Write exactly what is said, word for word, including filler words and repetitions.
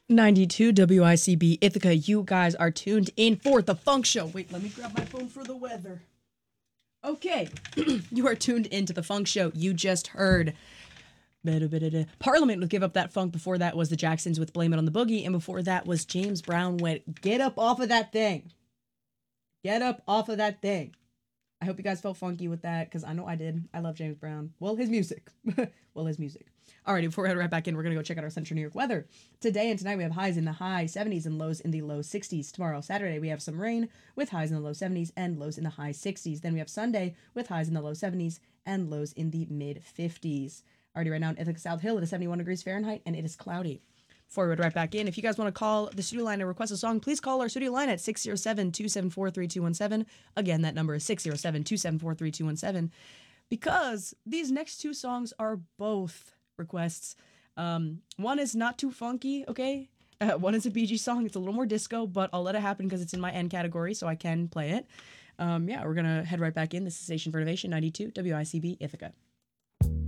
ninety-two W I C B Ithaca. You guys are tuned in for the Funk Show. Wait, let me grab my phone for the weather. Okay, you are tuned into the Funk Show. You just heard Parliament with Give Up That Funk. Before that was the Jacksons with Blame It on the Boogie. And before that was James Brown with Get Up Off of That Thing. Get up off of that thing. I hope you guys felt funky with that, because I know I did. I love James Brown. Well, his music. well, his music. Alrighty, before we head right back in, we're going to go check out our Central New York weather. Today and tonight we have highs in the high seventies and lows in the low sixties. Tomorrow, Saturday, we have some rain with highs in the low seventies and lows in the high sixties. Then we have Sunday with highs in the low seventies and lows in the mid fifties. Alrighty, right now in Ithaca South Hill, it is seventy-one degrees Fahrenheit and it is cloudy. Before we head right back in, if you guys want to call the studio line and request a song, please call our studio line at six oh seven, two seven four, three two one seven. Again, that number is six oh seven, two seven four, three two one seven. Because these next two songs are both requests. Um, one is not too funky, okay? Uh, one is a Bee Gees song. It's a little more disco, but I'll let it happen because it's in my N category, so I can play it. Um, yeah, we're going to head right back in. This is Station for Innovation, ninety-two W I C B Ithaca.